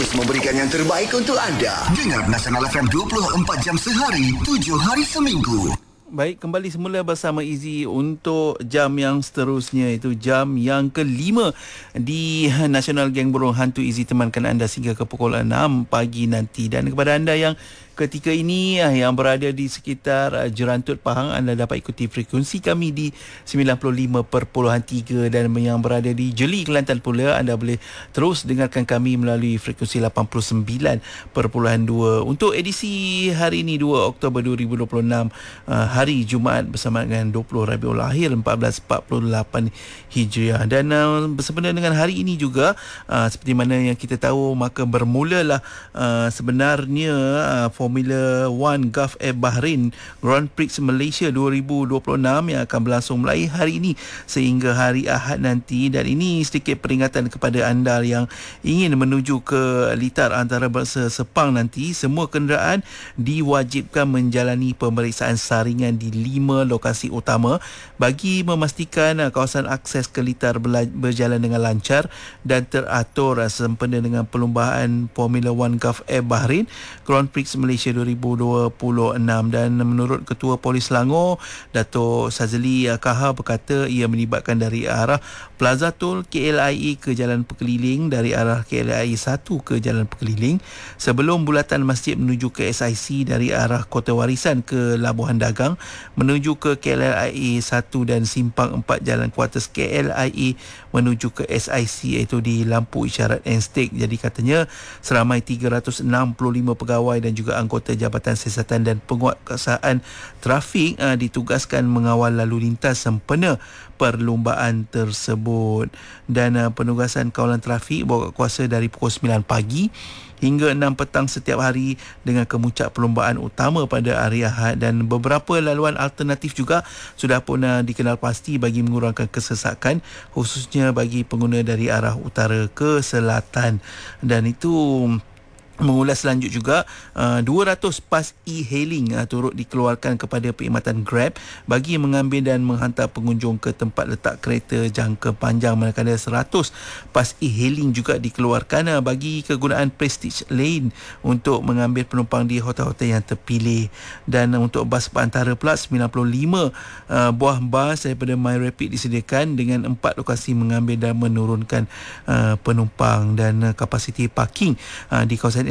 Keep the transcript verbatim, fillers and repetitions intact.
terus memberikan yang terbaik untuk anda. Dengar Nasional F M dua puluh empat jam sehari, tujuh hari seminggu. Baik, kembali semula bersama Izzy untuk jam yang seterusnya, itu jam yang kelima di Nasional Geng Burung Hantu. Izzy temankan anda sehingga ke pukul enam pagi nanti. Dan kepada anda yang ketika ini yang berada di sekitar Jerantut Pahang, anda dapat ikuti frekuensi kami di sembilan puluh lima perpuluhan tiga, dan yang berada di Jeli, Kelantan pula, anda boleh terus dengarkan kami melalui frekuensi lapan puluh sembilan perpuluhan dua. Untuk edisi hari ini dua Oktober dua ribu dua puluh enam, hari Jumaat bersama dengan dua puluh Rabiul Akhir seribu empat ratus empat puluh lapan Hijriah. Dan uh, bersempena dengan hari ini juga, uh, seperti mana yang kita tahu, maka bermulalah uh, sebenarnya uh, Formula One Gulf Air Bahrain Grand Prix Malaysia dua ribu dua puluh enam yang akan berlangsung mulai hari ini sehingga hari Ahad nanti. Dan ini sedikit peringatan kepada anda yang ingin menuju ke litar antarabangsa Sepang nanti. Semua kenderaan diwajibkan menjalani pemeriksaan saringan di lima lokasi utama bagi memastikan uh, kawasan akses ke litar berla- berjalan dengan lancar dan teratur uh, sempena dengan perlumbaan Formula One Gulf Air Bahrain Grand Prix Malaysia dua ribu dua puluh enam. Dan menurut Ketua Polis Selangor, Dato' Sazli Kaha, berkata ia melibatkan dari arah Plaza Tol K L I A ke Jalan Perkeliling, dari arah K L I A satu ke Jalan Perkeliling, sebelum bulatan masjid menuju ke S I C, dari arah Kota Warisan ke Labuhan Dagang menuju ke K L I A satu, dan simpang empat Jalan Kuartus K L I A menuju ke S I C, iaitu di lampu isyarat N-Stake. Jadi katanya seramai tiga ratus enam puluh lima pegawai dan juga anggota Jabatan Siasatan dan Penguatkuasaan Trafik uh, ditugaskan mengawal lalu lintas sempena perlumbaan tersebut. Dan uh, penugasan kawalan trafik berkuasa kuasa dari pukul sembilan pagi hingga enam petang setiap hari dengan kemuncak perlumbaan utama pada hari Ahad. Dan beberapa laluan alternatif juga sudah pun uh, dikenal pasti bagi mengurangkan kesesakan, khususnya bagi pengguna dari arah utara ke selatan. Dan itu mengulas lanjut juga, uh, dua ratus pas e-hailing uh, turut dikeluarkan kepada perkhidmatan Grab bagi mengambil dan menghantar pengunjung ke tempat letak kereta jangka panjang, manakala seratus pas e-hailing juga dikeluarkan uh, bagi kegunaan Prestige Lane untuk mengambil penumpang di hotel-hotel yang terpilih. Dan uh, untuk bas perantara pula, sembilan puluh lima uh, buah bas daripada MyRapid disediakan dengan empat lokasi mengambil dan menurunkan uh, penumpang. Dan uh, kapasiti parking uh, di kawasan